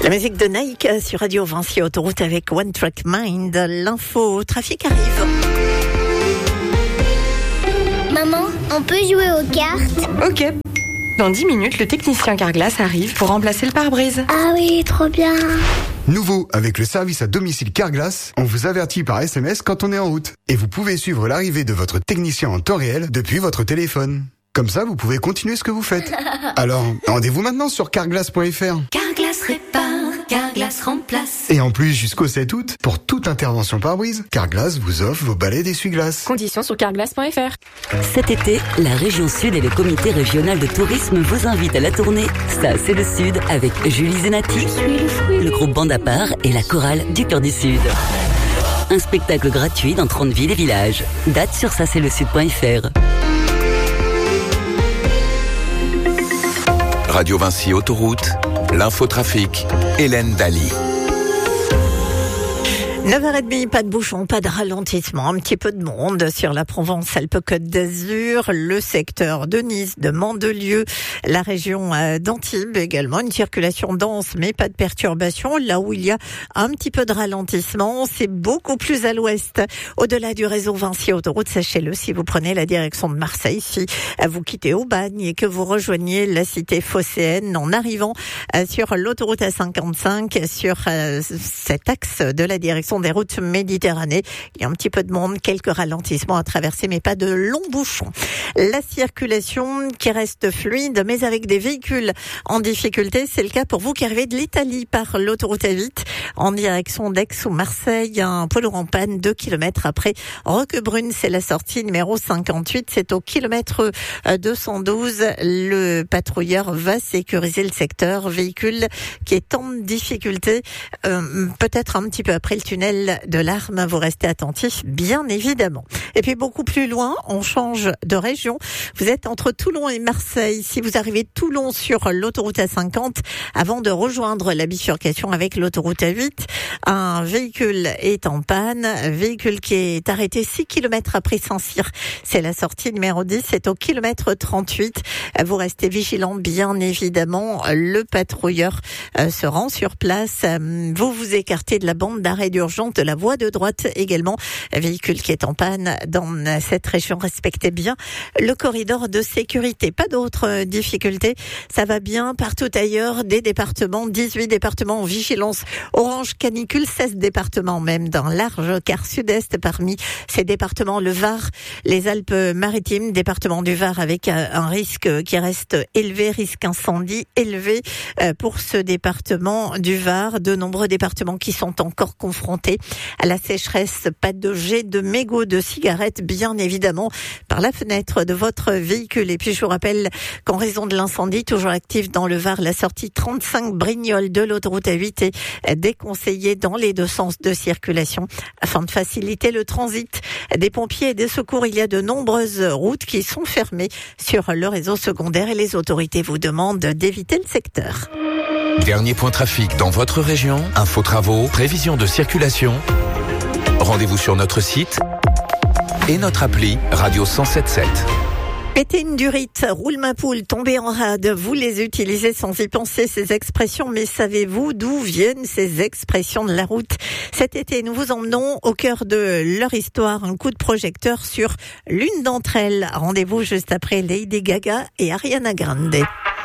La musique de Nike sur Radio Vinci Autoroute avec One Track Mind. L'info trafic arrive. Maman, on peut jouer aux cartes? Ok. Dans 10 minutes, le technicien Carglass arrive pour remplacer le pare-brise. Ah oui, trop bien. Nouveau, avec le service à domicile Carglass, on vous avertit par SMS quand on est en route. Et vous pouvez suivre l'arrivée de votre technicien en temps réel depuis votre téléphone. Comme ça, vous pouvez continuer ce que vous faites. Alors, rendez-vous maintenant sur carglass.fr. Carglass répare, Carglass remplace. Et en plus, jusqu'au 7 août, pour toute intervention pare-brise, Carglass vous offre vos balais d'essuie-glace. Conditions sur carglass.fr. Cet été, la région Sud et le comité régional de tourisme vous invitent à la tournée Ça, c'est le Sud avec Julie Zenati, le groupe Bande à part et la chorale du Cœur du Sud. Un spectacle gratuit dans 30 villes et villages. Date sur ça-c'est-le-sud.fr. Radio Vinci Autoroute, l'infotrafic, Hélène Daly. 9h30, pas de bouchon, pas de ralentissement, un petit peu de monde sur la Provence-Alpes-Côte d'Azur, le secteur de Nice, de Mandelieu, la région d'Antibes également, une circulation dense mais pas de perturbation. Là où il y a un petit peu de ralentissement, c'est beaucoup plus à l'ouest. Au-delà du réseau Vinci Autoroute, sachez-le, si vous prenez la direction de Marseille, si vous quittez Aubagne et que vous rejoignez la cité phocéenne en arrivant sur l'autoroute A55, sur cet axe de la direction des routes Méditerranée. Il y a un petit peu de monde, quelques ralentissements à traverser, mais pas de longs bouchons. La circulation qui reste fluide, mais avec des véhicules en difficulté. C'est le cas pour vous qui arrivez de l'Italie par l'autoroute A8 en direction d'Aix ou Marseille. Un poids lourd en panne 2 km après Roquebrune. C'est la sortie numéro 58. C'est au kilomètre 212. Le patrouilleur va sécuriser le secteur. Véhicule qui est en difficulté, peut-être un petit peu après le tunnel de l'Arme. Vous restez attentifs, bien évidemment. Et puis beaucoup plus loin, on change de région. Vous êtes entre Toulon et Marseille. Si vous arrivez de Toulon sur l'autoroute A50, avant de rejoindre la bifurcation avec l'autoroute A8, un véhicule est en panne. Véhicule qui est arrêté 6 km après Saint-Cyr. C'est la sortie numéro 10. C'est au kilomètre 38. Vous restez vigilants, bien évidemment. Le patrouilleur se rend sur place. Vous vous écartez de la bande d'arrêt d'urgence de la voie de droite également. Véhicule qui est en panne dans cette région. Respectez bien le corridor de sécurité. Pas d'autres difficultés. Ça va bien partout ailleurs. Des départements, 18 départements en vigilance orange canicule, 16 départements même d'un large quart sud-est. Parmi ces départements, le Var, les Alpes-Maritimes, département du Var avec un risque qui reste élevé, risque incendie élevé pour ce département du Var. De nombreux départements qui sont encore confrontés à la sécheresse, pas de jet de mégots de cigarettes, bien évidemment, par la fenêtre de votre véhicule. Et puis, je vous rappelle qu'en raison de l'incendie, toujours actif dans le Var, la sortie 35 Brignoles de l'autoroute A8 est déconseillée dans les deux sens de circulation afin de faciliter le transit des pompiers et des secours. Il y a de nombreuses routes qui sont fermées sur le réseau secondaire et les autorités vous demandent d'éviter le secteur. Dernier point trafic dans votre région, info travaux, prévision de circulation. Rendez-vous sur notre site et notre appli Radio 107.7. Péter une durite, roule ma poule, tomber en rade, vous les utilisez sans y penser ces expressions, mais savez-vous d'où viennent ces expressions de la route? Cet été, nous vous emmenons au cœur de leur histoire, un coup de projecteur sur l'une d'entre elles. Rendez-vous juste après Lady Gaga et Ariana Grande.